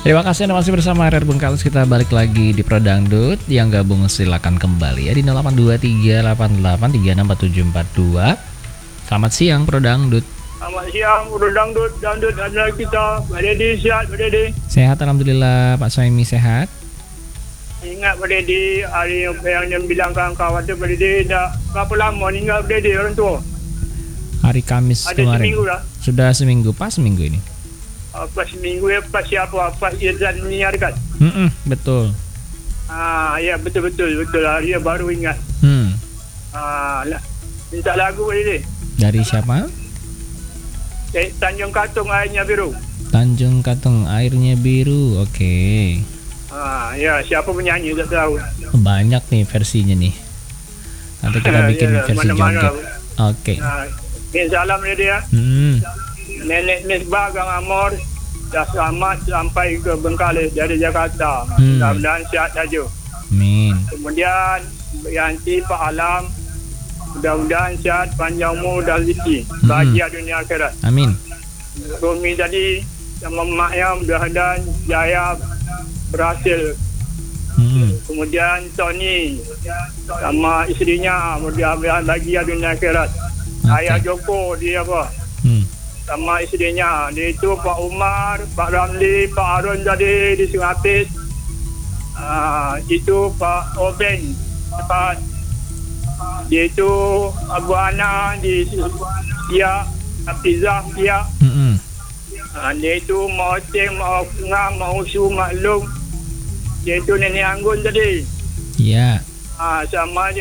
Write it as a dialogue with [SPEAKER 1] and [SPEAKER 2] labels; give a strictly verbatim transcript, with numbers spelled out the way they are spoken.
[SPEAKER 1] Terima kasih Anda masih bersama R R Bengkalis. Kita balik lagi di Pro Dangdut. Yang gabung silakan kembali ya di nol delapan dua tiga delapan delapan tiga enam empat tujuh empat dua. Selamat siang Pro Dangdut.
[SPEAKER 2] Selamat siang Pro Dangdut. Dangdut adalah kita. Pak Dedi sihat Pak Dedi.
[SPEAKER 1] Sehat alhamdulillah. Pak Soemi sehat.
[SPEAKER 2] Ingat Pak Dedi, hari yang dia bilangkan kawan tu Pak Dedi dah berapa lama ingat Pak Dedi orang tua?
[SPEAKER 1] Hari Kamis
[SPEAKER 2] Ada
[SPEAKER 1] kemarin.
[SPEAKER 2] seminggu dah.
[SPEAKER 1] Sudah seminggu, pas seminggu ini.
[SPEAKER 2] Uh, pas seminggu ya, pas siapa? Pas Irzan menyiarkan.
[SPEAKER 1] Mm-mm, betul.
[SPEAKER 2] Ah, ya betul-betul betul hari dia baru ingat.
[SPEAKER 1] Hmm.
[SPEAKER 2] Ah, lah. Minta lagu Pak Dedi.
[SPEAKER 1] Dari siapa?
[SPEAKER 2] Eh, Tanjung Katong airnya biru.
[SPEAKER 1] Tanjung Katong airnya biru. Oke.
[SPEAKER 2] Ah, ya siapa penyanyi tak tahu.
[SPEAKER 1] Banyak nih versinya nih. Nanti kita bikin
[SPEAKER 2] Ya,
[SPEAKER 1] versi
[SPEAKER 2] mana-mana.
[SPEAKER 1] joget. Oke.
[SPEAKER 2] Ah, min salam Pak Dedi ya.
[SPEAKER 1] Hmm.
[SPEAKER 2] Nenek Misbah Gang Amor dah selamat sampai ke Bengkalis dari Jakarta.
[SPEAKER 1] Hmm.
[SPEAKER 2] Mudah-mudahan sihat saja.
[SPEAKER 1] Amin.
[SPEAKER 2] Kemudian Yanti Pak Alam, mudah-mudahan sihat, panjang umur dan rezeki, bahagia dunia akhirat.
[SPEAKER 1] Amin.
[SPEAKER 2] Rumi tadi sama maknya mudah-mudahan jaya berhasil.
[SPEAKER 1] Hmm.
[SPEAKER 2] Kemudian Tony sama isterinya mudah-mudahan bahagia dunia akhirat.
[SPEAKER 1] Okay.
[SPEAKER 2] Ayah Joko dia apa?
[SPEAKER 1] Hmm.
[SPEAKER 2] Sama isterinya dia itu Pak Umar, Pak Ramli, Pak Arun tadi di Singapis. Uh, itu Pak Oben, Pak dia itu Abu Ana di Siak, Pizza Siak.
[SPEAKER 1] Hmm.
[SPEAKER 2] Uh, dia itu mau Ceng, mau Ngam, mau Su, Maklum. Dia itu Nenek Anggun tadi.
[SPEAKER 1] Ya.
[SPEAKER 2] Uh, sama dia